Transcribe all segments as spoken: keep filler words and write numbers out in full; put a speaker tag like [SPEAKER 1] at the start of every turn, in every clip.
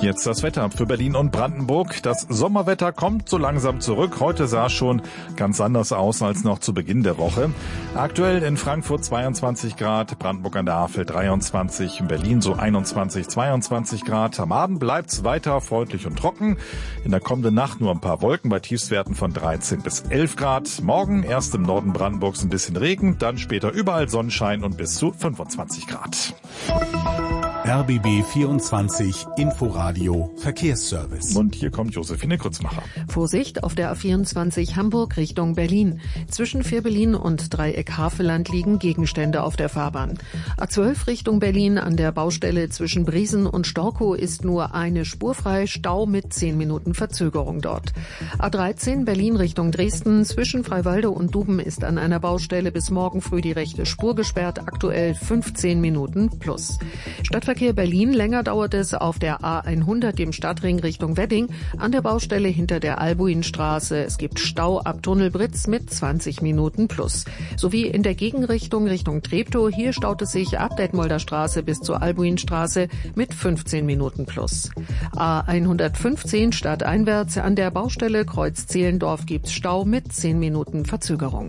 [SPEAKER 1] Jetzt das Wetter für Berlin und Brandenburg. Das Sommerwetter kommt so langsam zurück. Heute sah es schon ganz anders aus als noch zu Beginn der Woche. Aktuell in Frankfurt zweiundzwanzig Grad, Brandenburg an der Havel dreiundzwanzig, in Berlin so einundzwanzig, zweiundzwanzig Grad. Am Abend bleibt's weiter freundlich und trocken. In der kommenden Nacht nur ein paar Wolken bei Tiefstwerten von dreizehn bis elf Grad. Morgen erst im Norden Brandenburgs ein bisschen Regen, dann später überall Sonnenschein und bis zu fünfundzwanzig Grad.
[SPEAKER 2] R B B vierundzwanzig Inforadio Verkehrsservice.
[SPEAKER 1] Und hier kommt Josephine Grützmacher.
[SPEAKER 3] Vorsicht auf der A vierundzwanzig Hamburg Richtung Berlin. Zwischen Fehrbellin und Dreieck Havelland liegen Gegenstände auf der Fahrbahn. A zwölf Richtung Berlin an der Baustelle zwischen Briesen und Storkow ist nur eine Spur frei, Stau mit zehn Minuten Verzögerung dort. A dreizehn Berlin Richtung Dresden zwischen Freiwalde und Duben ist an einer Baustelle bis morgen früh die rechte Spur gesperrt, aktuell fünfzehn Minuten plus. Stadtverkehr Berlin, länger dauert es auf der A hundert, dem Stadtring Richtung Wedding, an der Baustelle hinter der Albuinstraße. Es gibt Stau ab Tunnelbritz mit zwanzig Minuten plus. Sowie in der Gegenrichtung Richtung Treptow, hier staut es sich ab Detmolder Straße bis zur Albuinstraße mit fünfzehn Minuten plus. A hundertfünfzehn stadteinwärts an der Baustelle Kreuz Zehlendorf gibt's Stau mit zehn Minuten Verzögerung.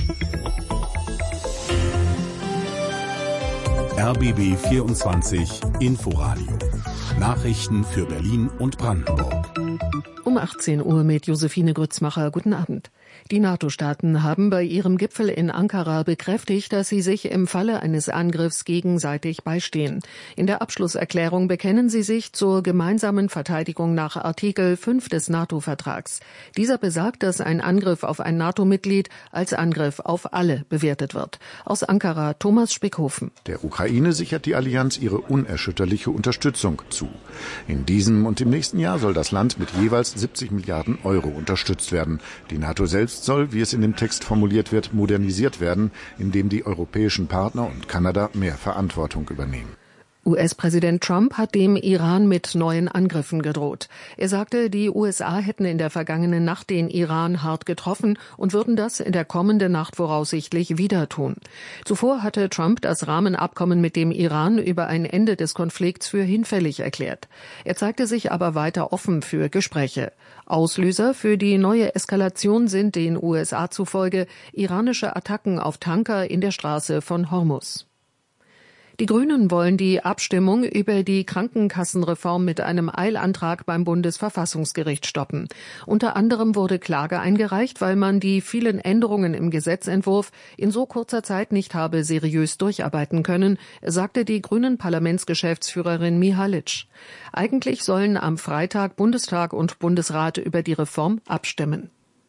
[SPEAKER 2] R B B vierundzwanzig Inforadio. Nachrichten für Berlin und Brandenburg.
[SPEAKER 3] Um achtzehn Uhr mit Josephine Grützmacher. Guten Abend. Die NATO-Staaten haben bei ihrem Gipfel in Ankara bekräftigt, dass sie sich im Falle eines Angriffs gegenseitig beistehen. In der Abschlusserklärung bekennen sie sich zur gemeinsamen Verteidigung nach Artikel fünf des NATO-Vertrags. Dieser besagt, dass ein Angriff auf ein NATO-Mitglied als Angriff auf alle bewertet wird. Aus Ankara Thomas Spickhofen.
[SPEAKER 4] Der Ukraine sichert die Allianz ihre unerschütterliche Unterstützung zu. In diesem und im nächsten Jahr soll das Land mit jeweils siebzig Milliarden Euro unterstützt werden. Die NATO selbst soll, wie es in dem Text formuliert wird, modernisiert werden, indem die europäischen Partner und Kanada mehr Verantwortung übernehmen.
[SPEAKER 3] U S-Präsident Trump hat dem Iran mit neuen Angriffen gedroht. Er sagte, die U S A hätten in der vergangenen Nacht den Iran hart getroffen und würden das in der kommenden Nacht voraussichtlich wieder tun. Zuvor hatte Trump das Rahmenabkommen mit dem Iran über ein Ende des Konflikts für hinfällig erklärt. Er zeigte sich aber weiter offen für Gespräche. Auslöser für die neue Eskalation sind den U S A zufolge iranische Attacken auf Tanker in der Straße von Hormuz. Die Grünen wollen die Abstimmung über die Krankenkassenreform mit einem Eilantrag beim Bundesverfassungsgericht stoppen. Unter anderem wurde Klage eingereicht, weil man die vielen Änderungen im Gesetzentwurf in so kurzer Zeit nicht habe seriös durcharbeiten können, sagte die Grünen Parlamentsgeschäftsführerin Mihalic. Eigentlich sollen am Freitag Bundestag und Bundesrat über die Reform abstimmen.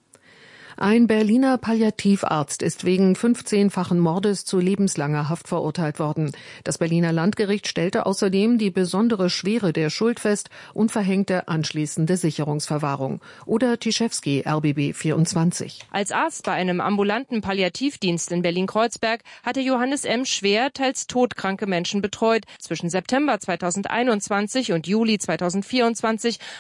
[SPEAKER 3] Ein Berliner Palliativarzt ist wegen fünfzehnfachen Mordes zu lebenslanger Haft verurteilt worden. Das Berliner Landgericht stellte außerdem die besondere Schwere der Schuld fest und verhängte anschließende Sicherungsverwahrung. Oder Tischewski, R B B vierundzwanzig.
[SPEAKER 5] Als Arzt bei einem ambulanten Palliativdienst in Berlin-Kreuzberg hatte Johannes M. schwer, teils todkranke Menschen betreut. Zwischen September zweitausendeinundzwanzig und Juli zweitausendvierundzwanzig